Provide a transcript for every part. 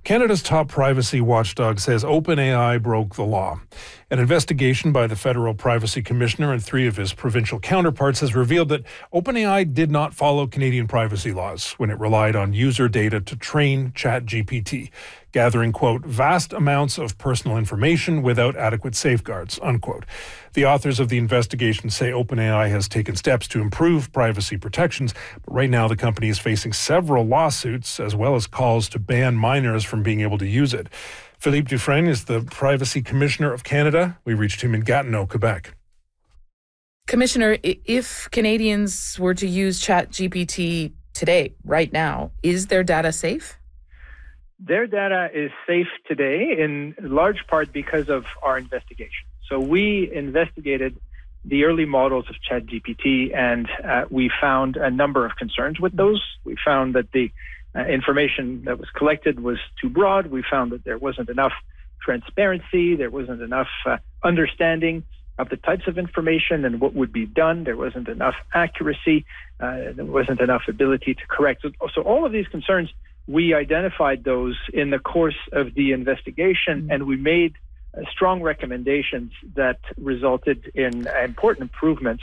Canada's top privacy watchdog says OpenAI broke the law. An investigation by the Federal Privacy Commissioner and 3 of his provincial counterparts has revealed that OpenAI did not follow Canadian privacy laws when it relied on user data to train ChatGPT, gathering, quote, vast amounts of personal information without adequate safeguards, unquote. The authors of the investigation say OpenAI has taken steps to improve privacy protections, but right now the company is facing several lawsuits as well as calls to ban minors from being able to use it. Philippe Dufresne is the Privacy Commissioner of Canada. We reached him in Gatineau, Quebec. Commissioner, if Canadians were to use ChatGPT today, right now, is their data safe? Their data is safe today in large part because of our investigation. So we investigated the early models of ChatGPT and we found a number of concerns with those. We found that the information that was collected was too broad. We found that there wasn't enough transparency. There wasn't enough understanding of the types of information and what would be done. There wasn't enough accuracy. There wasn't enough ability to correct. So all of these concerns, we identified those in the course of the investigation, and we made strong recommendations that resulted in important improvements,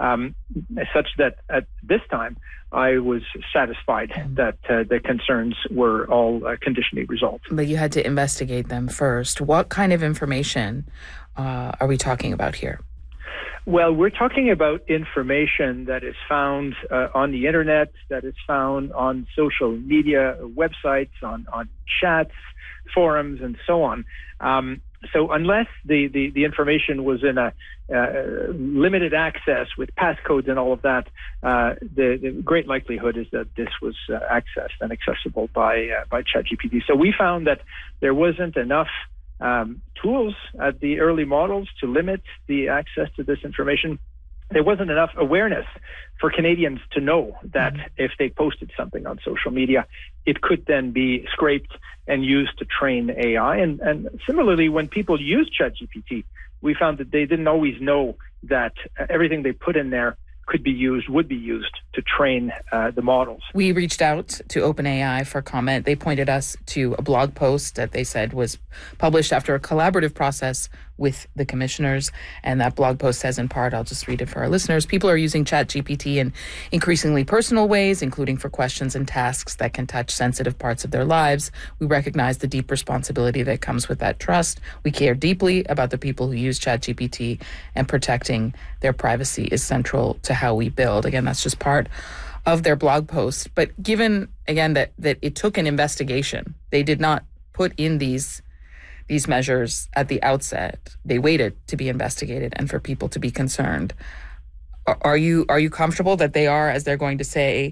such that at this time I was satisfied that the concerns were all conditionally resolved. But you had to investigate them first. What kind of information are we talking about here? Well, we're talking about information that is found on the internet, that is found on social media websites, on chats, forums, and so on. So unless the information was in a limited access with passcodes and all of that, the great likelihood is that this was accessed and accessible by ChatGPT. So we found that there wasn't enough tools at the early models to limit the access to this information. There wasn't enough awareness for Canadians to know that if they posted something on social media, it could then be scraped and used to train AI. And similarly, when people use ChatGPT, we found that they didn't always know that everything they put in there would be used to train the models. We reached out to OpenAI for comment. They pointed us to a blog post that they said was published after a collaborative process with the commissioners. And that blog post says in part, I'll just read it for our listeners, people are using ChatGPT in increasingly personal ways, including for questions and tasks that can touch sensitive parts of their lives. We recognize the deep responsibility that comes with that trust. We care deeply about the people who use ChatGPT, and protecting their privacy is central to how we build. Again, that's just part of their blog post. But given, again, that it took an investigation, they did not put in these measures at the outset. They waited to be investigated and for people to be concerned. Are you comfortable that they are, as they're going to say,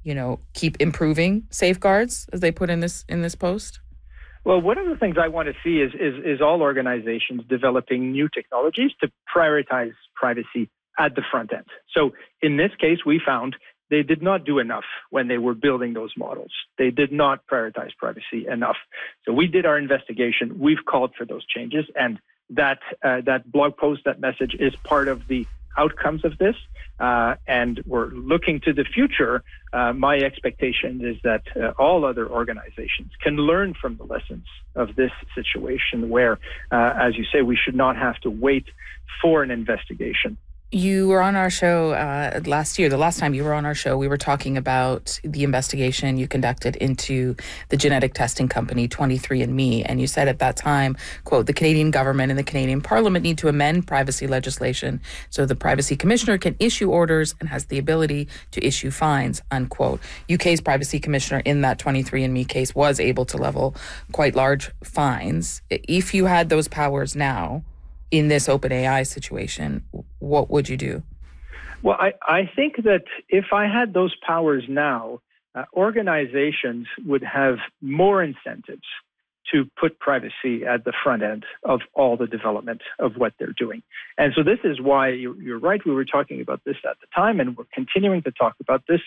keep improving safeguards, as they put in this post? Well, one of the things I want to see is all organizations developing new technologies to prioritize privacy at the front end. So in this case, we found they did not do enough when they were building those models. They did not prioritize privacy enough. So we did our investigation. We've called for those changes, and that blog post, that message, is part of the outcomes of this. And we're looking to the future. My expectation is that all other organizations can learn from the lessons of this situation where, as you say, we should not have to wait for an investigation. You were on our show last year. The last time you were on our show, we were talking about the investigation you conducted into the genetic testing company 23andMe. And you said at that time, quote, the Canadian government and the Canadian Parliament need to amend privacy legislation so the Privacy Commissioner can issue orders and has the ability to issue fines, unquote. UK's Privacy Commissioner in that 23andMe case was able to level quite large fines. If you had those powers now, in this OpenAI situation, what would you do? Well, I think that if I had those powers now, organizations would have more incentives to put privacy at the front end of all the development of what they're doing. And so this is why you're right. We were talking about this at the time, and we're continuing to talk about this.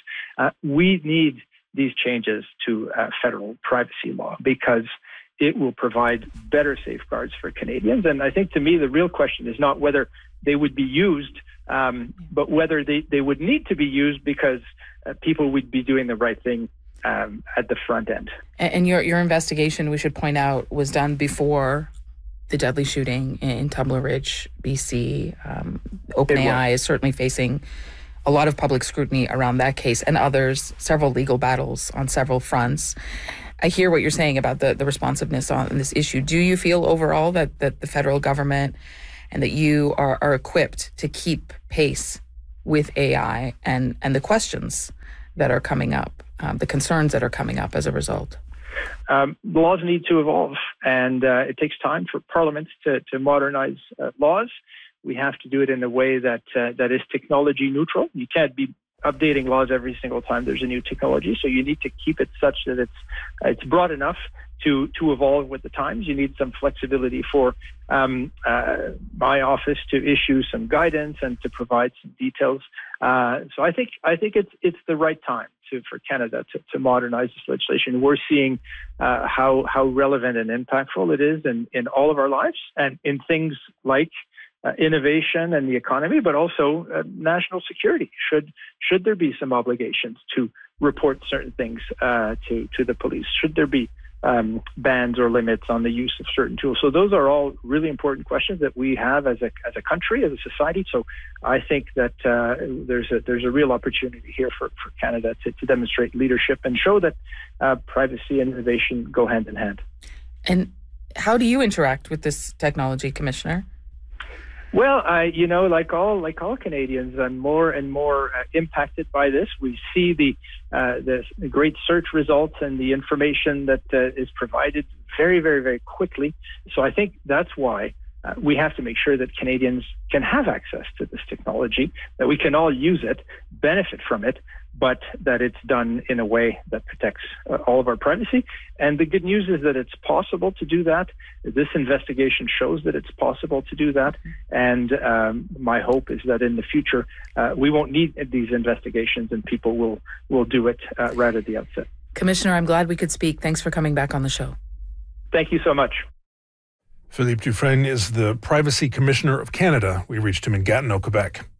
We need these changes to federal privacy law because it will provide better safeguards for Canadians. And I think, to me, the real question is not whether they would be used, but whether they would need to be used because people would be doing the right thing at the front end. And your investigation, we should point out, was done before the deadly shooting in Tumbler Ridge, BC. OpenAI is certainly facing a lot of public scrutiny around that case and others, several legal battles on several fronts. I hear what you're saying about the responsiveness on this issue. Do you feel overall that the federal government and that you are equipped to keep pace with AI and the questions that are coming up, the concerns that are coming up as a result? Laws need to evolve, and it takes time for parliaments to modernize laws. We have to do it in a way that is technology neutral. You can't be updating laws every single time there's a new technology, so you need to keep it such that it's broad enough to evolve with the times. You need some flexibility for my office to issue some guidance and to provide some details. So I think it's the right time for Canada to modernize this legislation. We're seeing how relevant and impactful it is in all of our lives, and in things like innovation and the economy, but also national security. Should there be some obligations to report certain things to the police? Should there be bans or limits on the use of certain tools? So those are all really important questions that we have as a country, as a society. So I think that there's a real opportunity here for Canada to demonstrate leadership and show that privacy and innovation go hand in hand. And how do you interact with this technology, Commissioner? Well, like all Canadians, I'm more and more impacted by this. We see the great search results and the information that is provided very, very, very quickly. So I think that's why we have to make sure that Canadians can have access to this technology, that we can all use it, benefit from it, but that it's done in a way that protects all of our privacy. And the good news is that it's possible to do that. This investigation shows that it's possible to do that. And my hope is that in the future, we won't need these investigations and people will do it right at the outset. Commissioner, I'm glad we could speak. Thanks for coming back on the show. Thank you so much. Philippe Dufresne is the Privacy Commissioner of Canada. We reached him in Gatineau, Quebec.